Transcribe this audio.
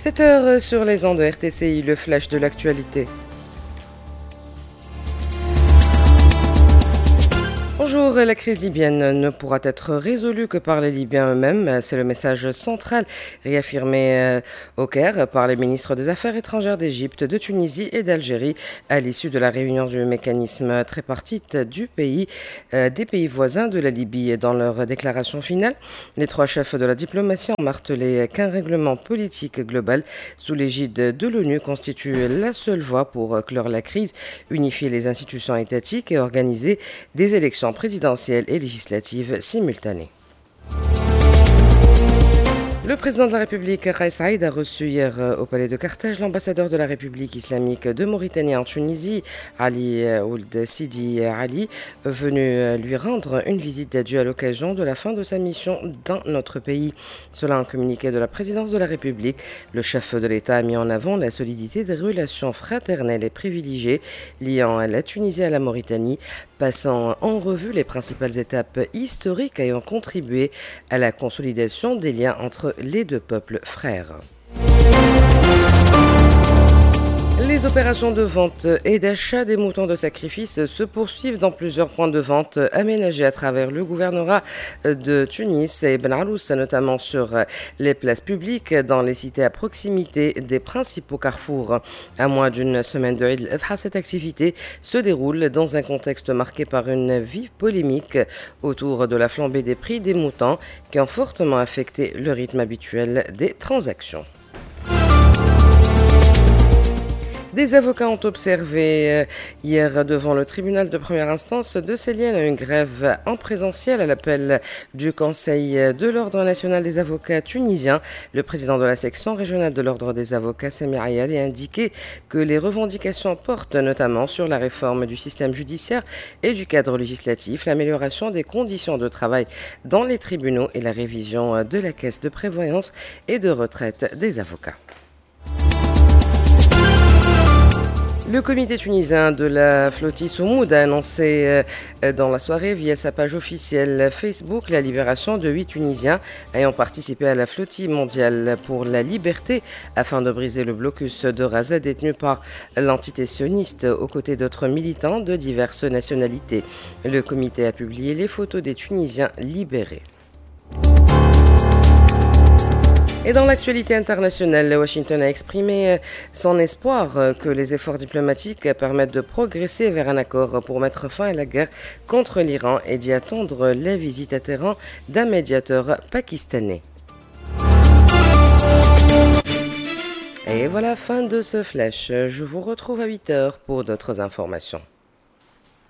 7 heures sur les ondes de RTCI, le flash de l'actualité. Bonjour, la crise libyenne ne pourra être résolue que par les Libyens eux-mêmes. C'est le message central réaffirmé au Caire par les ministres des Affaires étrangères d'Égypte, de Tunisie et d'Algérie à l'issue de la réunion du mécanisme tripartite du pays, des pays voisins de la Libye. Dans leur déclaration finale, les trois chefs de la diplomatie ont martelé qu'un règlement politique global sous l'égide de l'ONU constitue la seule voie pour clore la crise, unifier les institutions étatiques et organiser des élections présidentielles et législatives simultanées. Le président de la République, Kais Saied, a reçu hier au palais de Carthage l'ambassadeur de la République islamique de Mauritanie en Tunisie, Ali Ould Sidi Ali, venu lui rendre une visite d'adieu à l'occasion de la fin de sa mission dans notre pays. Selon un communiqué de la présidence de la République, le chef de l'État a mis en avant la solidité des relations fraternelles et privilégiées liant la Tunisie à la Mauritanie, passant en revue les principales étapes historiques ayant contribué à la consolidation des liens entre les deux peuples frères. Les opérations de vente et d'achat des moutons de sacrifice se poursuivent dans plusieurs points de vente aménagés à travers le gouvernorat de Tunis et Ben Arous, notamment sur les places publiques, dans les cités à proximité des principaux carrefours. À moins d'une semaine de Eid al-Adha, cette activité se déroule dans un contexte marqué par une vive polémique autour de la flambée des prix des moutons qui ont fortement affecté le rythme habituel des transactions. Des avocats ont observé hier devant le tribunal de première instance de Célienne une grève en présentiel à l'appel du Conseil de l'Ordre national des avocats tunisiens. Le président de la section régionale de l'Ordre des avocats, Sami Ayali, a indiqué que les revendications portent notamment sur la réforme du système judiciaire et du cadre législatif, l'amélioration des conditions de travail dans les tribunaux et la révision de la caisse de prévoyance et de retraite des avocats. Le comité tunisien de la flottille Soumoud a annoncé dans la soirée via sa page officielle Facebook la libération de 8 Tunisiens ayant participé à la flottille mondiale pour la liberté afin de briser le blocus de Raza détenu par l'entité sioniste aux côtés d'autres militants de diverses nationalités. Le comité a publié les photos des Tunisiens libérés. Et dans l'actualité internationale, Washington a exprimé son espoir que les efforts diplomatiques permettent de progresser vers un accord pour mettre fin à la guerre contre l'Iran et d'y attendre la visite à Téhéran d'un médiateur pakistanais. Et voilà, fin de ce flash. Je vous retrouve à 8 heures pour d'autres informations.